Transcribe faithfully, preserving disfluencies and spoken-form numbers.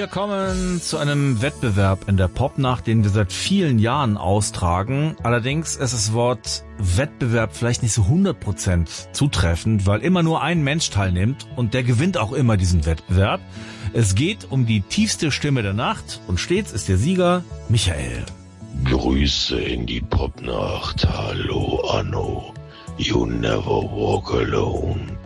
Wir kommen zu einem Wettbewerb in der Popnacht, den wir seit vielen Jahren austragen. Allerdings ist das Wort Wettbewerb vielleicht nicht so hundert Prozent zutreffend, weil immer nur ein Mensch teilnimmt und der gewinnt auch immer diesen Wettbewerb. Es geht um die tiefste Stimme der Nacht und stets ist der Sieger Michael. Grüße in die Popnacht, hallo Anno. You never walk alone.